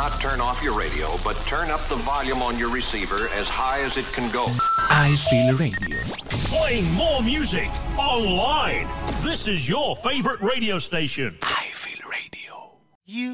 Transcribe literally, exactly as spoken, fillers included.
not turn off your radio, but turn up the volume on your receiver as high as it can go. I Feel Radio. Playing more music online. This is your favorite radio station. I Feel Radio. You